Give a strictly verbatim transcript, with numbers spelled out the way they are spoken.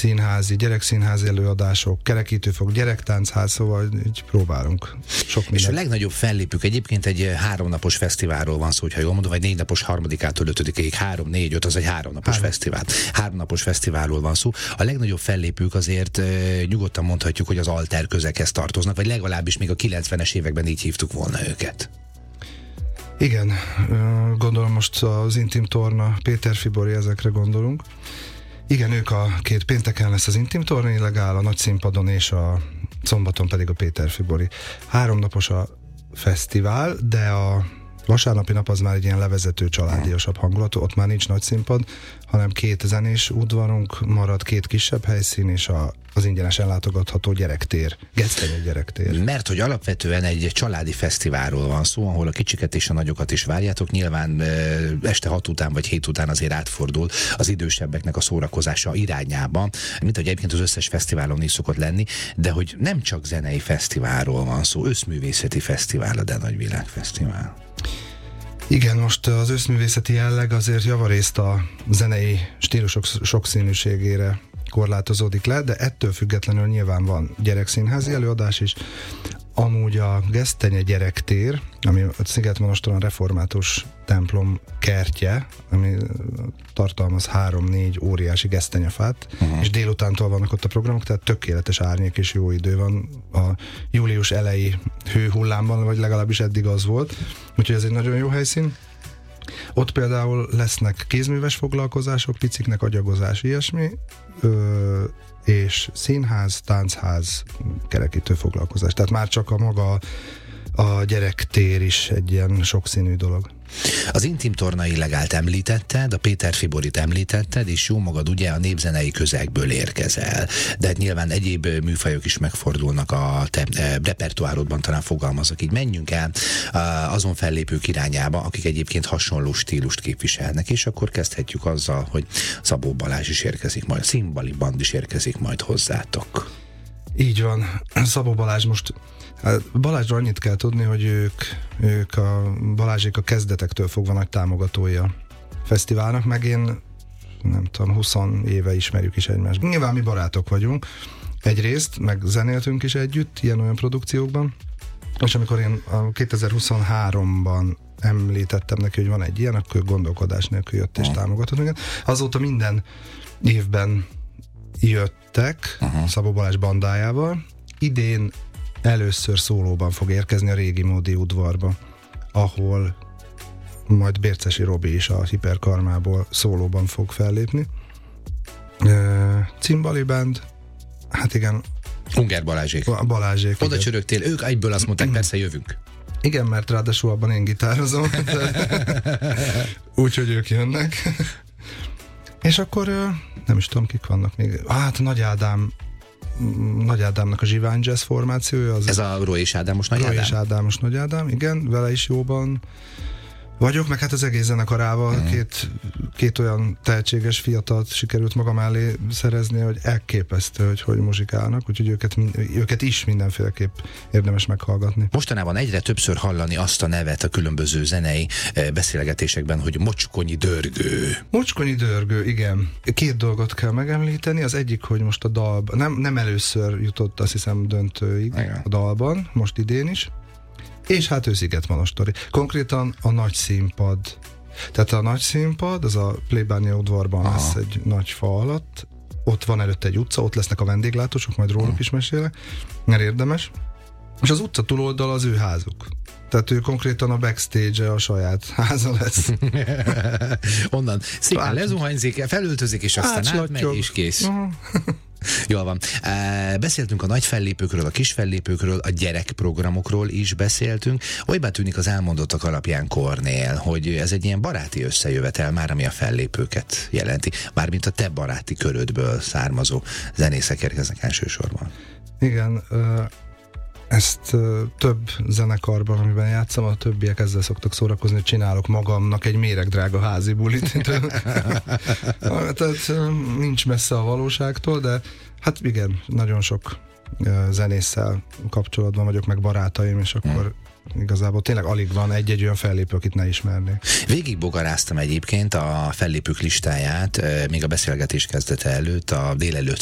színházi, gyerekszínházi előadások, kerekítőfog, gyerektánchaz, szóval így próbálunk sok mindent. És a legnagyobb fellépők egyébként egy háromnapos fesztiválról van szó, hogyha jól mondom, vagy négy napos harmadikától ötödikéig, három, négy, öt, az egy háromnapos három. fesztivál. Háromnapos fesztiválról van szó. A legnagyobb fellépők azért e, nyugodtan mondhatjuk, hogy az alter közeghez tartoznak, vagy legalábbis még a kilencvenes években így hívtuk volna őket. Igen, gondolom most az Intim Torna, Péter Fibori, ezekre gondolunk. Igen, ők a két pénteken lesz az Intim Torna, illegál a nagy színpadon, és a szombaton pedig a Péter Fibori. Háromnapos a fesztivál, de a vasárnapi nap az már egy ilyen levezető, családiasabb hangulatú, ott már nincs nagy színpad, hanem két zenés udvarunk marad, két kisebb helyszín, és a, az ingyenesen látogatható gyerektér, Gesztenye gyerektér. Mert hogy alapvetően egy családi fesztiválról van szó, ahol a kicsiket és a nagyokat is várjátok, nyilván este hat után vagy hét után azért átfordul az idősebbeknek a szórakozása irányába, mint hogy egyébként az összes fesztiválon is szokott lenni, de hogy nem csak zenei fesztiválról van szó, összművészeti fesztivál, a De Nagy Világfesztivál. Igen, most az összművészeti jelleg azért javarészt a zenei stílusok sokszínűségére korlátozódik le, de ettől függetlenül nyilván van gyerekszínházi előadás is. Amúgy a Gesztenye gyerektér, ami a Szigetmonostoron református templom kertje, ami tartalmaz három-négy óriási gesztenyefát, uh-huh. és délutántól vannak ott a programok, tehát tökéletes árnyék és jó idő van a július elejé hőhullámban, vagy legalábbis eddig az volt, úgyhogy ez egy nagyon jó helyszín. Ott például lesznek kézműves foglalkozások, piciknek agyagozás, ilyesmi, ö, és színház, táncház, kerekítő foglalkozás. Tehát már csak a maga a gyerektér is egy ilyen sokszínű dolog. Az Intim Torna illegált említetted, a Péter Fiborit említetted, és jó magad ugye a népzenei közegből érkezel. De hát nyilván egyéb műfajok is megfordulnak a te repertoárodban, talán fogalmazok így. Menjünk el azon fellépők irányába, akik egyébként hasonló stílust képviselnek, és akkor kezdhetjük azzal, hogy Szabó Balázs is érkezik majd, Szimbali Band is érkezik majd hozzátok. Így van. Szabó Balázs most Balázsra annyit kell tudni, hogy ők, ők a Balázsék a kezdetektől fogva nagy támogatója a fesztiválnak, meg én nem tudom, húsz éve ismerjük is egymást. Nyilván mi barátok vagyunk egyrészt, meg zenéltünk is együtt ilyen-olyan produkciókban, és amikor én a kétezer-huszonháromban említettem neki, hogy van egy ilyen, akkor gondolkodás nélkül jött és támogatott minket. Azóta minden évben jöttek uh-huh. Szabó Balázs bandájával. Idén először szólóban fog érkezni a Régi Módi udvarba, ahol majd Bércesi Robi is a Hiperkarmából szólóban fog fellépni. Cimbali Band, hát igen. Ungár Balázsék. A Balázsék. Oda csörögtél, ők egyből azt mondták, persze jövünk. Igen, mert ráadásul abban én gitározom, úgyhogy ők jönnek. És akkor nem is tudom, kik vannak még. Hát Nagy Ádám Nagy Ádámnak a Zsivány Jazz formációja. Az Ez a Roy és Ádámos Nagy Ádám? Roy és Ádámos Nagy Ádám, igen, vele is jóban vagyok, meg hát az egész zenekarával mm. két, két olyan tehetséges fiatalt sikerült magam mellé szerezni, hogy elképesztő, hogy hogy muzsikálnak, úgyhogy őket, őket is mindenféleképp érdemes meghallgatni. Mostanában egyre többször hallani azt a nevet a különböző zenei beszélgetésekben, hogy Mocskonyi Dörgő. Mocskonyi Dörgő, igen. Két dolgot kell megemlíteni, az egyik, hogy most a dalban, nem, nem először jutott, azt hiszem, döntőig igen. a dalban, most idén is. És hát ő Szigetmonostori. Konkrétan a nagy színpad. Tehát a nagy színpad, az a plébánia udvarban Aha. lesz egy nagy fa alatt. Ott van előtte egy utca, ott lesznek a vendéglátósok, majd róluk is mesélek, mert érdemes. És az utca túloldal az ő házuk. Tehát ő konkrétan a backstage-e a saját háza lesz. Onnan szépen lezuhanyzik, felöltözik, és aztán átmegy, és kész. Jól van. E, beszéltünk a nagy fellépőkről, a kis fellépőkről, a gyerekprogramokról is beszéltünk. Olybá tűnik az elmondottak alapján Kornél, hogy ez egy ilyen baráti összejövetel már, ami a fellépőket jelenti. Mármint a te baráti körödből származó zenészek érkeznek elsősorban. Igen, ezt több zenekarban, amiben játszom, a többiek ezzel szoktak szórakozni, hogy csinálok magamnak egy méregdrága házi bulit. Tehát nincs messze a valóságtól, de hát igen, nagyon sok zenésszel kapcsolatban vagyok, meg barátaim, és akkor igazából tényleg alig van egy-egy olyan fellépő, akit ne ismernék. Végig bogaráztam egyébként a fellépők listáját, még a beszélgetés kezdete előtt, a délelőtt